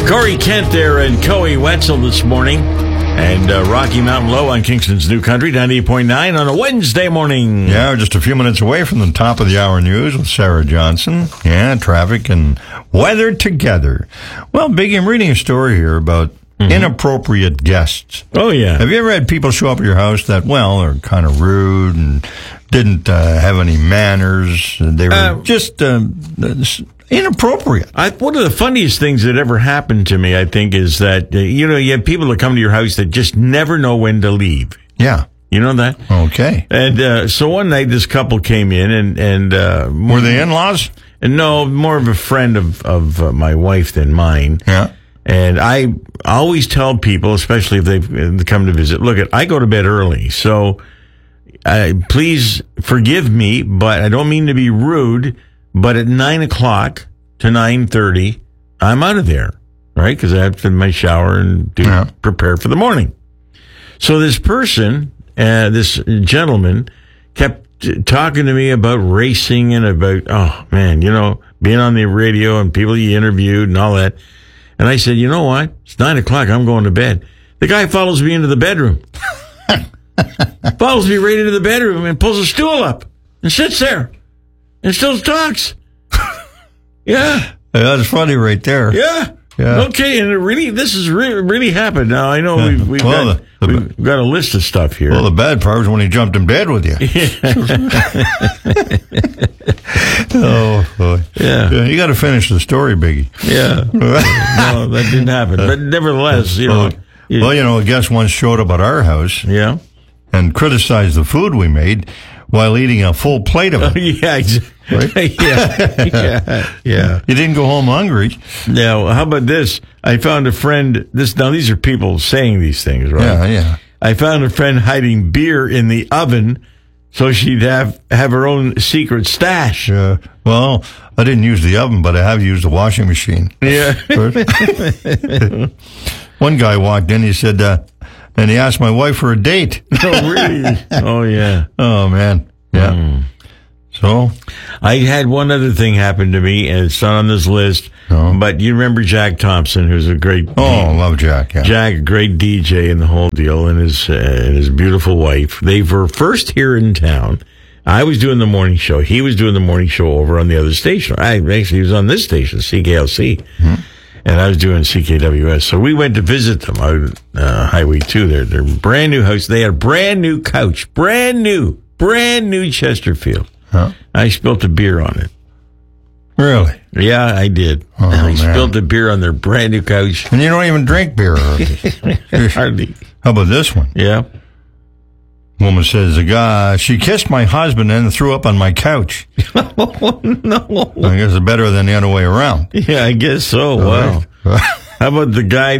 Corey Kent there and Coey Wetzel this morning. And Rocky Mountain Low on Kingston's New Country, 98.9 on a Wednesday morning. Yeah, we're just a few minutes away from the top of the hour news with Sarah Johnson. Yeah, traffic and weather together. Well, Biggie, I'm reading a story here about inappropriate guests. Oh, yeah. Have you ever had people show up at your house that, well, are kind of rude and didn't have any manners? They were just inappropriate. One of the funniest things that ever happened to me, I think, is that, you have people that come to your house that just never know when to leave. Yeah. You know that? Okay. And so one night this couple came in and were they in-laws? No, more of a friend of my wife than mine. Yeah. And I always tell people, especially if they've come to visit, look, I go to bed early, so please forgive me, but I don't mean to be rude, but at 9 o'clock to 9:30, I'm out of there, right? Because I have to my shower and prepare for the morning. So this person, this gentleman, kept talking to me about racing and about, oh man, being on the radio and people you interviewed and all that. And I said, you know what? It's 9 o'clock. I'm going to bed. The guy follows me into the bedroom. Follows me right into the bedroom and pulls a stool up and sits there and still talks. Yeah. That's funny right there. Yeah. Okay, and this has really happened. Now, I know we've got a list of stuff here. Well, the bad part was when he jumped in bed with you. Oh, boy. Yeah. You got to finish the story, Biggie. Yeah. No, that didn't happen. But nevertheless, Well, a guest once showed up at our house. Yeah. And criticized the food we made while eating a full plate of it. Yeah, exactly. Right? Yeah. You didn't go home hungry. Now, how about this? I found a friend. Now, these are people saying these things, right? Yeah. I found a friend hiding beer in the oven so she'd have her own secret stash. Yeah. Well, I didn't use the oven, but I have used the washing machine. Yeah. One guy walked in, he said, and he asked my wife for a date. Oh, really? Oh, yeah. Oh, man. Yeah. So? I had one other thing happen to me, and it's not on this list, but you remember Jack Thompson, who's a great... Oh, love Jack, yeah. Jack, a great DJ and the whole deal, and his beautiful wife. They were first here in town. I was doing the morning show. He was doing the morning show over on the other station. He was on this station, CKLC. And I was doing CKWS. So we went to visit them on Highway 2. Their brand new house. They had a brand new couch. Brand new Chesterfield. Huh? I spilled a beer on it. Really? Yeah, I did. Oh, I spilled a beer on their brand new couch. And you don't even drink beer. Hardly. How about this one? Yeah. Woman says, she kissed my husband and threw up on my couch. Oh, no. I guess it's better than the other way around. Yeah, I guess so. Wow. How about the guy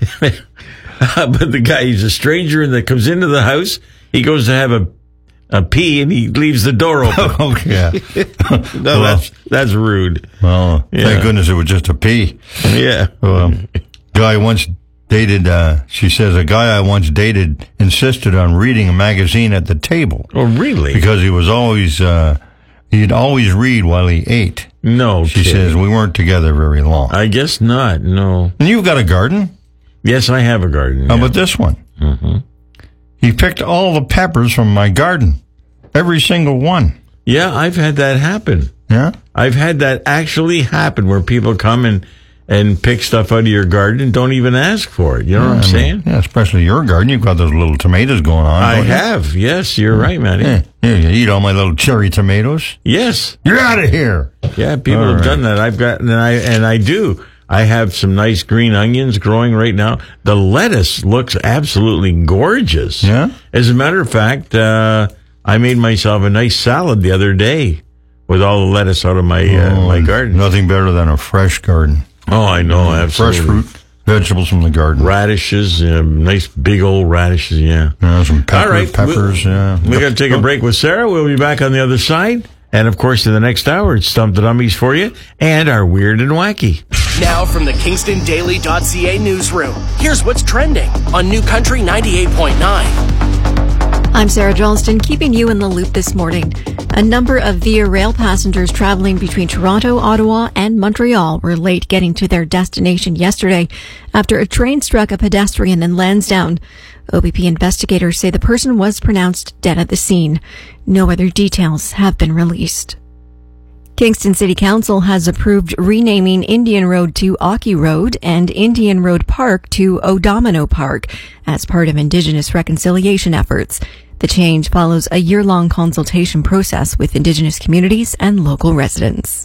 he's a stranger and that comes into the house, he goes to have a pee and he leaves the door open. Oh, yeah. No, that's rude. Well, thank goodness it was just a pee. Yeah. Guy once dated, she says, a guy I once dated insisted on reading a magazine at the table. Oh, really? Because he was always, he'd always read while he ate. No, she says, we weren't together very long. I guess not, no. And you've got a garden? Yes, I have a garden. How about this one? Mm-hmm. He picked all the peppers from my garden. Every single one. Yeah, I've had that happen. Yeah? I've had that actually happen where people come and pick stuff out of your garden and don't even ask for it. You know what I'm saying? Yeah, especially your garden. You've got those little tomatoes going on. I have. Yes, you're right, Matty. Yeah, you eat all my little cherry tomatoes. Yes. You're out of here. Yeah, people have done that. I've got, and I do. I have some nice green onions growing right now. The lettuce looks absolutely gorgeous. Yeah? As a matter of fact, I made myself a nice salad the other day with all the lettuce out of my garden. Nothing better than a fresh garden. Oh, I know, absolutely. Fresh fruit, vegetables from the garden. Radishes, nice big old radishes, yeah. Some peppers, yeah. We got to take a break with Sarah. We'll be back on the other side. And, of course, in the next hour, it's Stump the Dummies for you and our Weird and Wacky. Now from the KingstonDaily.ca newsroom, here's what's trending on New Country 98.9. I'm Sarah Johnston, keeping you in the loop this morning. A number of Via Rail passengers traveling between Toronto, Ottawa, and Montreal were late getting to their destination yesterday after a train struck a pedestrian in Lansdowne. OBP investigators say the person was pronounced dead at the scene. No other details have been released. Kingston City Council has approved renaming Indian Road to Aki Road and Indian Road Park to Odomino Park as part of Indigenous reconciliation efforts. The change follows a year-long consultation process with Indigenous communities and local residents.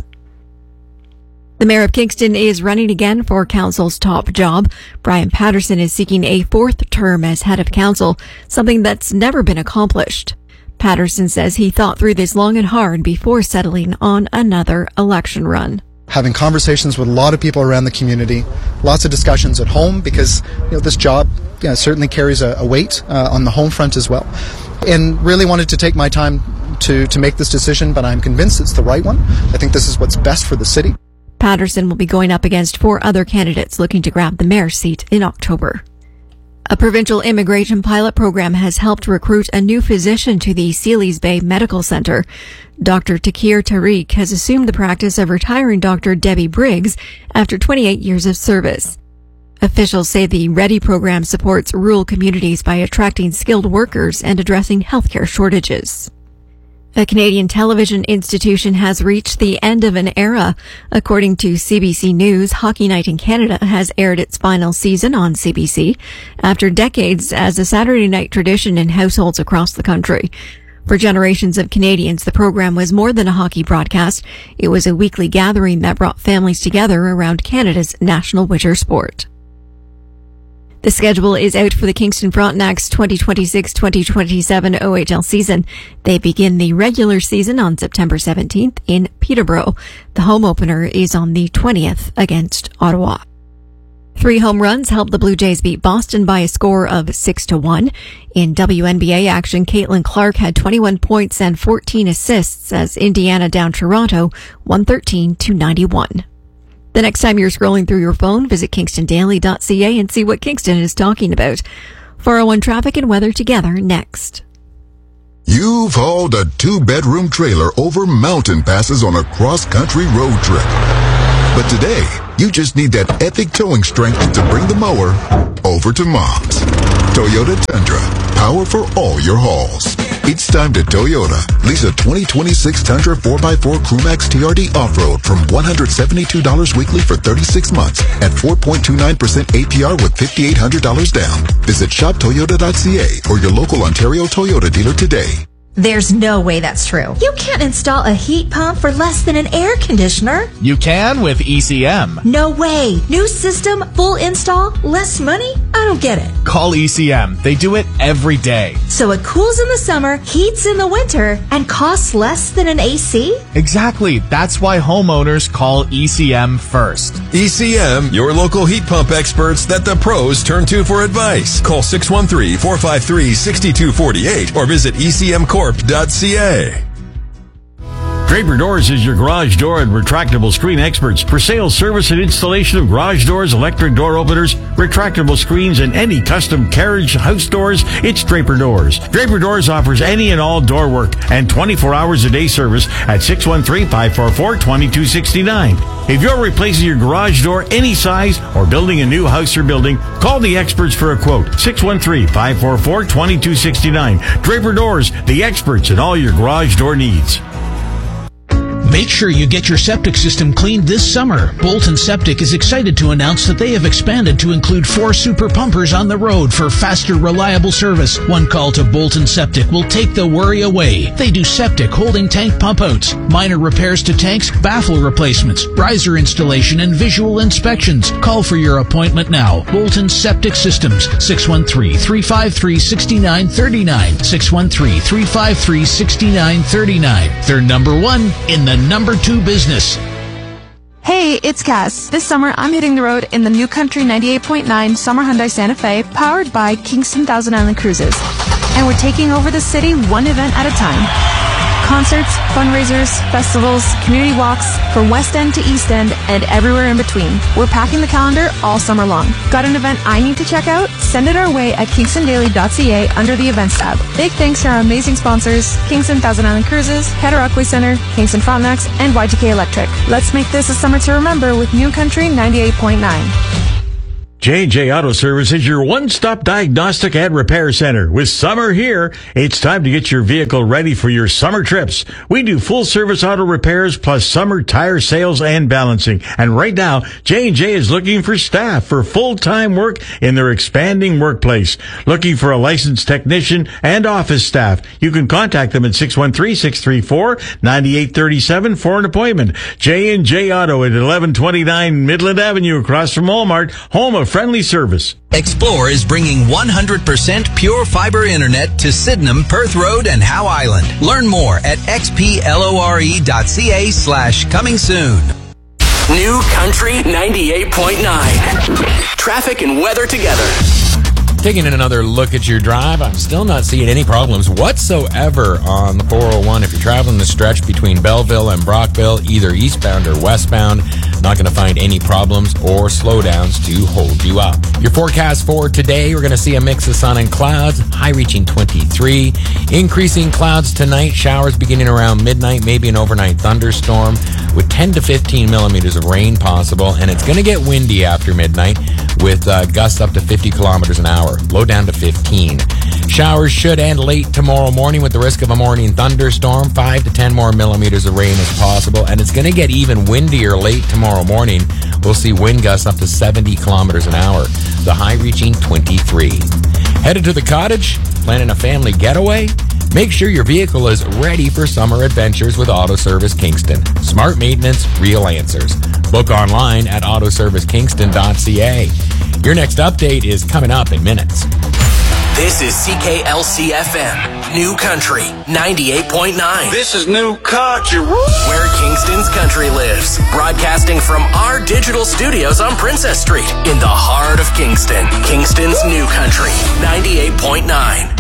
The Mayor of Kingston is running again for Council's top job. Brian Patterson is seeking a fourth term as head of Council, something that's never been accomplished. Patterson says he thought through this long and hard before settling on another election run. Having conversations with a lot of people around the community, lots of discussions at home because this job certainly carries a weight on the home front as well. And really wanted to take my time to make this decision, but I'm convinced it's the right one. I think this is what's best for the city. Patterson will be going up against 4 other candidates looking to grab the mayor's seat in October. A provincial immigration pilot program has helped recruit a new physician to the Sealy's Bay Medical Centre. Dr. Takir Tariq has assumed the practice of retiring Dr. Debbie Briggs after 28 years of service. Officials say the READY program supports rural communities by attracting skilled workers and addressing healthcare shortages. A Canadian television institution has reached the end of an era. According to CBC News, Hockey Night in Canada has aired its final season on CBC after decades as a Saturday night tradition in households across the country. For generations of Canadians, the program was more than a hockey broadcast. It was a weekly gathering that brought families together around Canada's national winter sport. The schedule is out for the Kingston Frontenac's 2026-2027 OHL season. They begin the regular season on September 17th in Peterborough. The home opener is on the 20th against Ottawa. 3 home runs helped the Blue Jays beat Boston by a score of 6-1. In WNBA action, Caitlin Clark had 21 points and 14 assists as Indiana downed Toronto 113-91. The next time you're scrolling through your phone, visit kingstondaily.ca and see what Kingston is talking about. 401 traffic and weather together next. You've hauled a 2-bedroom trailer over mountain passes on a cross-country road trip. But today, you just need that epic towing strength to bring the mower over to Mom's. Toyota Tundra, power for all your hauls. It's time to Toyota. Lease a 2026 Tundra 4x4 Crewmax TRD Off-Road from $172 weekly for 36 months at 4.29% APR with $5,800 down. Visit shoptoyota.ca or your local Ontario Toyota dealer today. There's no way that's true. You can't install a heat pump for less than an air conditioner. You can with ECM. No way. New system, full install, less money? I don't get it. Call ECM. They do it every day. So it cools in the summer, heats in the winter, and costs less than an AC? Exactly. That's why homeowners call ECM first. ECM, your local heat pump experts that the pros turn to for advice. Call 613-453-6248 or visit ECMcorp.ca. Draper Doors is your garage door and retractable screen experts for sales, service, and installation of garage doors, electric door openers, retractable screens, and any custom carriage house doors. It's Draper Doors. Draper Doors offers any and all door work and 24 hours a day service at 613-544-2269. If you're replacing your garage door any size or building a new house or building, call the experts for a quote. 613-544-2269. Draper Doors, the experts in all your garage door needs. Make sure you get your septic system cleaned this summer. Bolton Septic is excited to announce that they have expanded to include 4 super pumpers on the road for faster, reliable service. One call to Bolton Septic will take the worry away. They do septic, holding tank pump outs, minor repairs to tanks, baffle replacements, riser installation, and visual inspections. Call for your appointment now. Bolton Septic Systems, 613-353-6939. 613-353-6939. They're number 1 in the number 2 business. Hey, it's Cass. This summer, I'm hitting the road in the New Country 98.9 Summer Hyundai Santa Fe, powered by Kingston Thousand Island Cruises. And we're taking over the city one event at a time. Concerts, fundraisers, festivals, community walks, from West End to East End, and everywhere in between. We're packing the calendar all summer long. Got an event I need to check out? Send it our way at kingstondaily.ca under the Events tab. Big thanks to our amazing sponsors, Kingston Thousand Island Cruises, Cataraqui Center, Kingston Frontenacs, and YGK Electric. Let's make this a summer to remember with New Country 98.9. J&J Auto Service is your one-stop diagnostic and repair center. With summer here, it's time to get your vehicle ready for your summer trips. We do full-service auto repairs plus summer tire sales and balancing. And right now, J&J is looking for staff for full-time work in their expanding workplace. Looking for a licensed technician and office staff. You can contact them at 613-634-9837 for an appointment. J&J Auto at 1129 Midland Avenue across from Walmart, home of friendly service. Explore is bringing 100% pure fiber internet to Sydenham, Perth Road, and Howe Island. Learn more at xplore.ca/coming soon. New Country 98.9. Traffic and weather together. Taking another look at your drive, I'm still not seeing any problems whatsoever on the 401. If you're traveling the stretch between Belleville and Brockville, either eastbound or westbound, not going to find any problems or slowdowns to hold you up. Your forecast for today, we're going to see a mix of sun and clouds, high reaching 23. Increasing clouds tonight, showers beginning around midnight, maybe an overnight thunderstorm with 10 to 15 millimeters of rain possible. And it's going to get windy after midnight with gusts up to 50 kilometers an hour. Low down to 15. Showers should end late tomorrow morning with the risk of a morning thunderstorm. 5 to 10 more millimeters of rain is possible, and it's going to get even windier late tomorrow morning. We'll see wind gusts up to 70 kilometers an hour. The high reaching 23. Headed to the cottage? Planning a family getaway? Make sure your vehicle is ready for summer adventures with Auto Service Kingston. Smart maintenance, real answers. Book online at autoservicekingston.ca. Your next update is coming up in minutes. This is CKLC-FM, New Country 98.9. This is New Country. Where Kingston's country lives. Broadcasting from our digital studios on Princess Street in the heart of Kingston. Kingston's New Country 98.9.